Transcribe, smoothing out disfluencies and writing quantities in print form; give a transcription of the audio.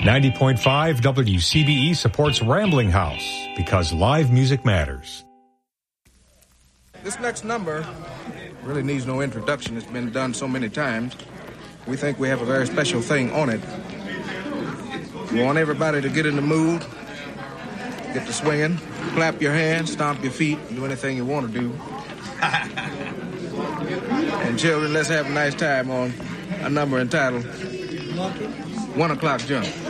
90.5 WCBE supports Rambling House because live music matters. This next number really needs no introduction. It's been done so many times. We think we have a very special thing on it. We want everybody to get in the mood, get to swinging, clap your hands, stomp your feet, do anything you want to do. And children, let's have a nice time on a number entitled 1 O'Clock Jump.